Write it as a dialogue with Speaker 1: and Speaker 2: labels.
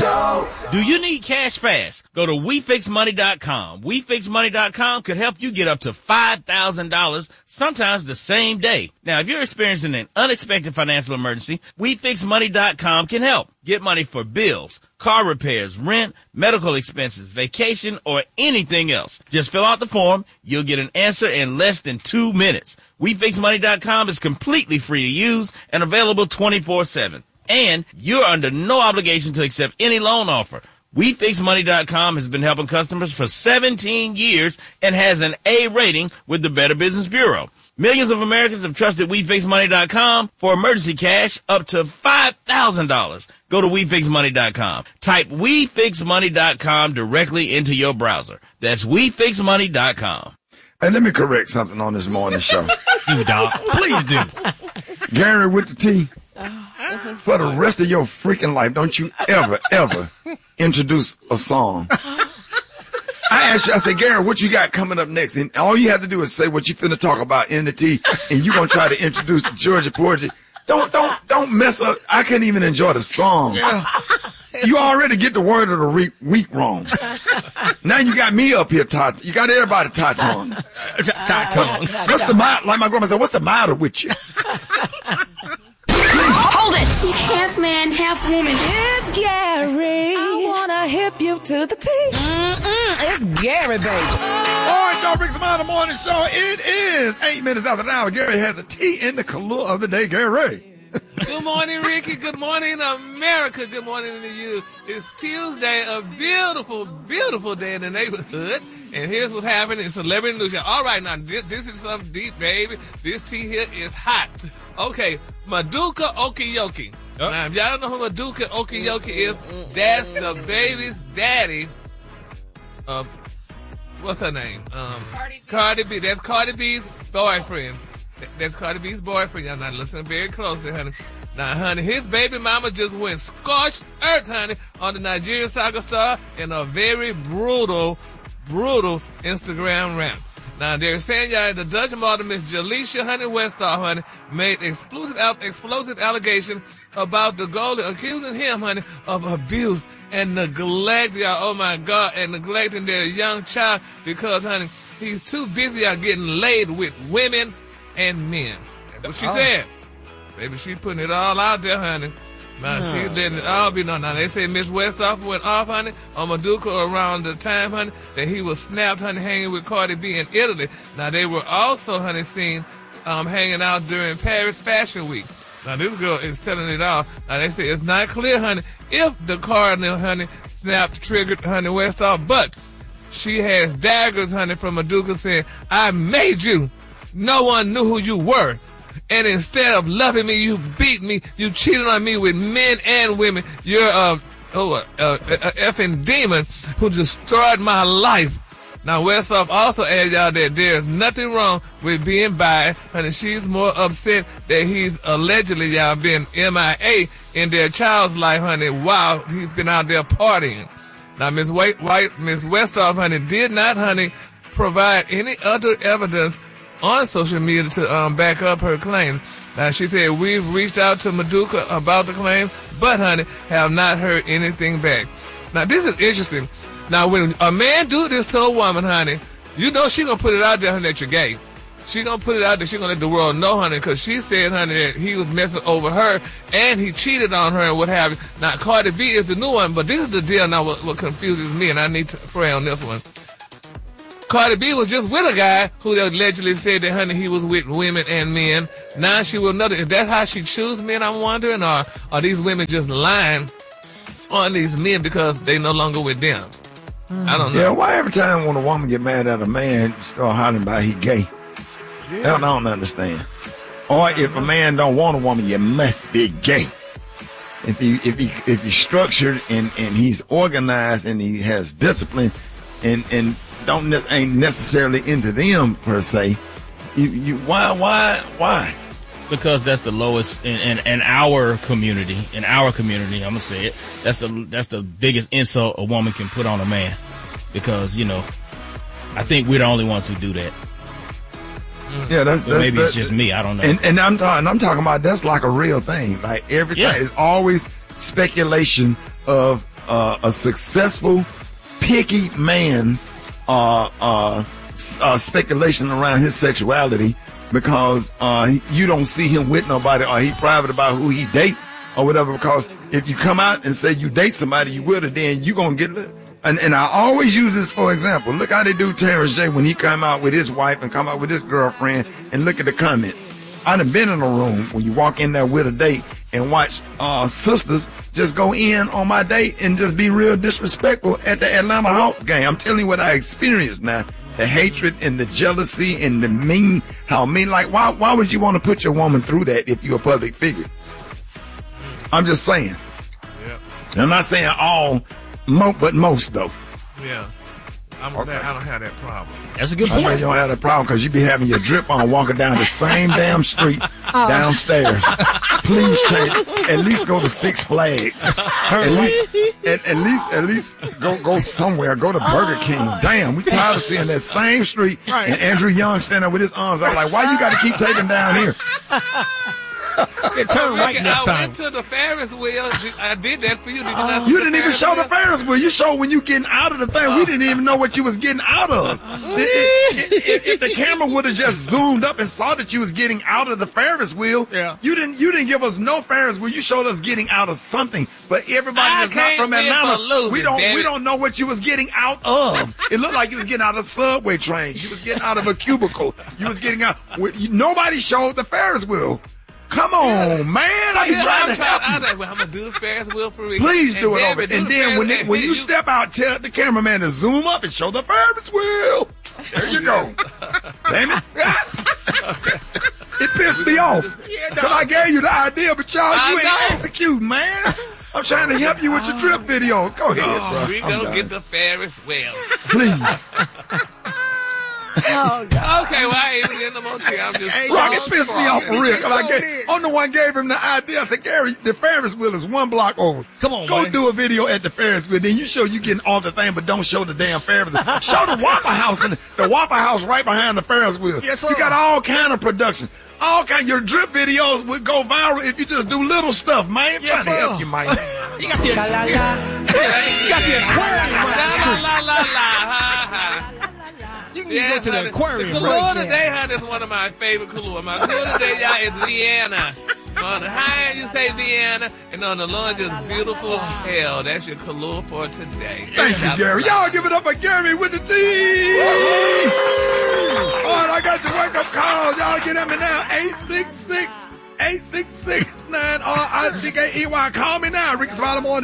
Speaker 1: Show.
Speaker 2: Do you need cash fast? Go to WeFixMoney.com. WeFixMoney.com could help you get up to $5,000, sometimes the same day. Now, if you're experiencing an unexpected financial emergency, WeFixMoney.com can help. Get money for bills, car repairs, rent, medical expenses, vacation, or anything else. Just fill out the form. You'll get an answer in less than 2 minutes. WeFixMoney.com is completely free to use and available 24/7. And you're under no obligation to accept any loan offer. WeFixMoney.com has been helping customers for 17 years and has an A rating with the Better Business Bureau. Millions of Americans have trusted WeFixMoney.com for emergency cash up to $5,000. Go to WeFixMoney.com. Type WeFixMoney.com directly into your browser. That's WeFixMoney.com.
Speaker 3: Hey, let me correct something on this morning show.
Speaker 2: You dog. Please do.
Speaker 3: Gary with the T. For the rest of your freaking life, don't you ever introduce a song. I asked you, I said, Gary, what you got coming up next? And all you have to do is say what you finna talk about in the T, and you gonna try to introduce Georgia Porgy. Don't mess up. I can't even enjoy the song. You already get the word of the week wrong. Now you got me up here, Tot. You got everybody Tot-tongue. What's the matter? Like my grandma said, what's the matter with you?
Speaker 4: Hold it! He's half man, half woman. It's Gary. I wanna hip you to the T. It's Gary, baby.
Speaker 3: All right, y'all, bring some on the morning show. It is 8 minutes after the hour. Gary has a T in the color of the day. Gary.
Speaker 5: Good morning, Ricky. Good morning, America. Good morning to you. It's Tuesday, a beautiful, beautiful day in the neighborhood. And here's what's happening in Celebrity News. All right, now, this is something deep, baby. This tea here is hot. Okay, Maduka Okiyoki. Oh. Now, if y'all don't know who Maduka Okiyoki is, that's the baby's daddy. What's her name? Cardi B. That's Cardi B's boyfriend. That's Cardi B's boyfriend. Y'all not listening very closely, honey. Now, honey, his baby mama just went scorched earth, honey, on the Nigerian soccer star in a very brutal Instagram rant. Now, they're saying, y'all, the Dutch model, Miss Jalisha, honey, Westall, honey, made explosive allegations about the goalie, accusing him, honey, of abuse and neglect, y'all, oh my God, and neglecting their young child because, honey, he's too busy out getting laid with women and men. That's what she said. Baby, she putting it all out there, honey. Now, she's letting it all be known. Now, they say Miss Westhoff went off, honey, on Maduka around the time, honey, that he was snapped, honey, hanging with Cardi B in Italy. Now, they were also, honey, seen hanging out during Paris Fashion Week. Now, this girl is telling it all. Now, they say it's not clear, honey, if the cardinal, honey, triggered, honey, Westhoff, but she has daggers, honey, from Maduka saying, I made you. No one knew who you were. And instead of loving me, you beat me. You cheated on me with men and women. You're a effing demon who destroyed my life. Now, Westhoff also added y'all that there's nothing wrong with being bi, honey. She's more upset that he's allegedly, y'all, been MIA in their child's life, honey, while he's been out there partying. Now, Miss Westhoff, honey, did not, honey, provide any other evidence on social media to back up her claims. Now, she said, we've reached out to Maduka about the claim, but, honey, have not heard anything back. Now, this is interesting. Now, when a man do this to a woman, honey, you know she gonna put it out there, honey, that you're gay. She gonna put it out there. She gonna let the world know, honey, because she said, honey, that he was messing over her and he cheated on her and what have you. Now, Cardi B is the new one, but this is the deal now what confuses me, and I need to pray on this one. Cardi B was just with a guy who allegedly said that, honey, he was with women and men. Now she will know that. Is that how she chooses men, I'm wondering? Or are these women just lying on these men because they no longer with them? I don't know.
Speaker 3: Yeah, why every time when a woman get mad at a man, you start hollering about he gay? Yeah. I don't understand. Or if a man don't want a woman, you must be gay. If he's structured and he's organized and he has discipline and ain't necessarily into them per se. Why?
Speaker 2: Because that's the lowest in our community. In our community, I'm gonna say it. That's the biggest insult a woman can put on a man. Because I think we're the only ones who do that.
Speaker 3: Yeah,
Speaker 2: maybe it's just me. I don't know.
Speaker 3: And I'm talking about that's like a real thing. Like everything is always speculation of a successful, picky man's speculation around his sexuality, because you don't see him with nobody, or he private about who he date or whatever. Because if you come out and say you date somebody, you with her, then you gonna get. And I always use this for example. Look how they do Terrence J when he come out with his wife and come out with his girlfriend, and look at the comments. I done been in a room when you walk in there with a date and watch sisters just go in on my date and just be real disrespectful at the Atlanta Hawks game. I'm telling you what I experienced now. The hatred and the jealousy and the mean, like, why would you want to put your woman through that if you're a public figure? I'm just saying.
Speaker 5: Yep.
Speaker 3: I'm not saying all, but most though.
Speaker 5: Yeah. I don't have that problem.
Speaker 2: That's a good
Speaker 3: I know
Speaker 2: point.
Speaker 3: you don't have that problem because you be having your drip on walking down the same damn street downstairs. Please change. At least go to Six Flags. At least go somewhere. Go to Burger King. Damn, we tired of seeing that same street and Andrew Young standing there with his arms out like, why you got to keep taking down here?
Speaker 1: Turn right next
Speaker 5: I
Speaker 1: time.
Speaker 5: went to the Ferris wheel. I did that for you. Did you not see
Speaker 3: You
Speaker 5: the
Speaker 3: didn't even
Speaker 5: Ferris
Speaker 3: show the
Speaker 5: wheel?
Speaker 3: Ferris wheel. You showed when you getting out of the thing. We didn't even know what you was getting out of. If the camera would have just zoomed up and saw that you was getting out of the Ferris wheel, you didn't give us no Ferris wheel. You showed us getting out of something. But everybody that's not from Atlanta, we don't know what you was getting out of. It looked like you was getting out of a subway train. You was getting out of a cubicle. You was getting out. Nobody showed the Ferris wheel. Come on, man! I be trying to help you.
Speaker 5: I was like, well, I'm gonna do the Ferris wheel for you.
Speaker 3: Please do it
Speaker 5: Debbie,
Speaker 3: over.
Speaker 5: do
Speaker 3: And
Speaker 5: the
Speaker 3: then
Speaker 5: Ferris
Speaker 3: when
Speaker 5: wheel.
Speaker 3: you step out, tell the cameraman to zoom up and show the Ferris wheel. There you go. Damn it! It pissed me off because I gave you the idea, but y'all you ain't executing, man. I'm trying to help you with your trip videos. Go ahead, bro.
Speaker 5: We gonna get the Ferris wheel.
Speaker 3: Please.
Speaker 4: Oh, God.
Speaker 5: Okay, well, I ain't even getting no more tea. I'm just
Speaker 3: Rocket pissed me off for real. I'm the one gave him the idea. I said, Gary, the Ferris wheel is one block over.
Speaker 2: Come on,
Speaker 3: go
Speaker 2: buddy.
Speaker 3: do a video at the Ferris wheel. Then you show you getting off the thing, but don't show the damn Ferris wheel. Show the Waffle House and the Waffle House right behind the Ferris wheel.
Speaker 1: Yes, sir.
Speaker 3: You got all kind of production. All kind. Your drip videos would go viral if you just do little stuff, man.
Speaker 1: Yes,
Speaker 3: Trying to
Speaker 1: sir.
Speaker 3: help you, man.
Speaker 1: You got the aquarium
Speaker 5: la
Speaker 1: on the street.
Speaker 5: la la la ha ha.
Speaker 1: You can go to the aquarium
Speaker 5: The
Speaker 1: right
Speaker 5: Kahlua
Speaker 1: there.
Speaker 5: today, honey, is one of my favorite Kahlua. My Kahlua today, y'all, is Vienna. On the high end, you say Vienna, and on the low end, just beautiful as hell. That's your Kahlua for today.
Speaker 3: Thank you, Gary. Y'all give it up for Gary with the T. All right, I got your wake-up call. Y'all get at me now. 866-866-9-RICKEY. Call me now. Ricky Smiley Morning.